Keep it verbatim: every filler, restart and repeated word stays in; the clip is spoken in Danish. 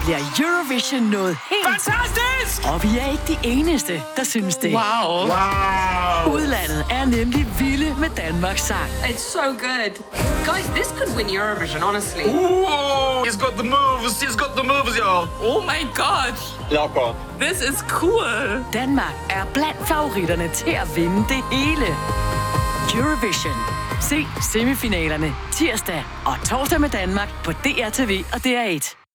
bliver Eurovision noget helt... Fantastisk! Og vi er ikke de eneste, der synes det. Wow. Wow. Udlandet er nemlig vilde med Danmarks sang. It's so good. Guys, this could win Eurovision, honestly. Ooh, he's got the moves. He's got the moves, y'all. Oh my god. Locker. This is cool. Danmark er blandt favoritterne til at vinde det hele. Eurovision. Se semifinalerne tirsdag og torsdag med Danmark på D R T V og D R et.